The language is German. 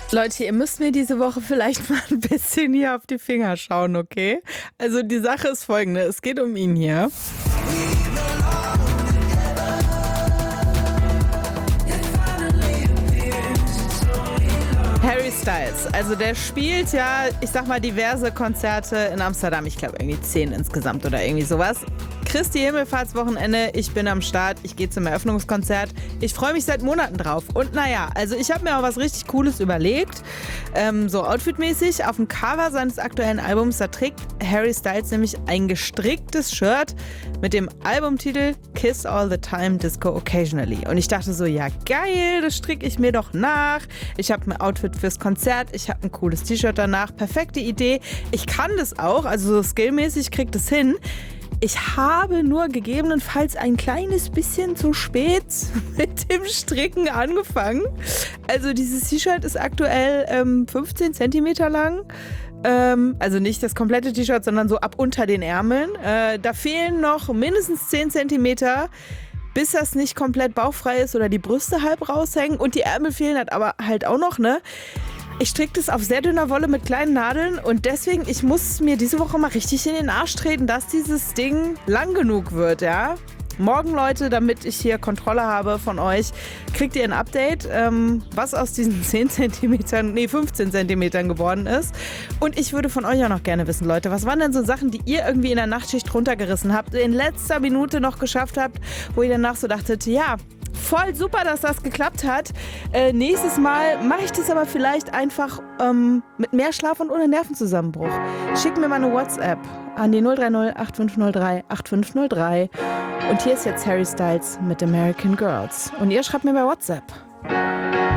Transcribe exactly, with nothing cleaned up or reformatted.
Leute, ihr müsst mir diese Woche vielleicht mal ein bisschen hier auf die Finger schauen, okay? Also die Sache ist folgende, es geht um ihn hier. Harry Styles, also der spielt ja, ich sag mal, diverse Konzerte in Amsterdam. Ich glaube irgendwie zehn insgesamt oder irgendwie sowas. Christi Himmelfahrtswochenende, ich bin am Start, ich gehe zum Eröffnungskonzert. Ich freue mich seit Monaten drauf. Und naja, also ich habe mir auch was richtig Cooles überlegt. Ähm, so outfitmäßig, auf dem Cover seines aktuellen Albums, da trägt Harry Styles nämlich ein gestricktes Shirt mit dem Albumtitel Kiss All the Time, Disco Occasionally. Und ich dachte so, ja geil, das stricke ich mir doch nach. Ich habe ein Outfit fürs Konzert, ich habe ein cooles T-Shirt danach. Perfekte Idee. Ich kann das auch, also so skillmäßig kriegt es hin. Ich habe nur gegebenenfalls ein kleines bisschen zu spät mit dem Stricken angefangen. Also dieses T-Shirt ist aktuell ähm, fünfzehn Zentimeter lang. Ähm, also nicht das komplette T-Shirt, sondern so ab unter den Ärmeln. Äh, da fehlen noch mindestens zehn Zentimeter, bis das nicht komplett bauchfrei ist oder die Brüste halb raushängen. Und die Ärmel fehlen halt aber halt auch noch, ne? Ich stricke das auf sehr dünner Wolle mit kleinen Nadeln und deswegen, ich muss mir diese Woche mal richtig in den Arsch treten, dass dieses Ding lang genug wird, ja. Morgen, Leute, damit ich hier Kontrolle habe von euch, kriegt ihr ein Update, ähm, was aus diesen zehn Zentimetern, nee, fünfzehn Zentimetern geworden ist. Und ich würde von euch auch noch gerne wissen, Leute, was waren denn so Sachen, die ihr irgendwie in der Nachtschicht runtergerissen habt, in letzter Minute noch geschafft habt, wo ihr danach so dachtet, ja, voll super, dass das geklappt hat. Äh, nächstes Mal mache ich das aber vielleicht einfach ähm, mit mehr Schlaf und ohne Nervenzusammenbruch. Schick mir mal eine WhatsApp an die null drei null acht fünf null drei acht fünf null drei. Und hier ist jetzt Harry Styles mit American Girls. Und ihr schreibt mir bei WhatsApp.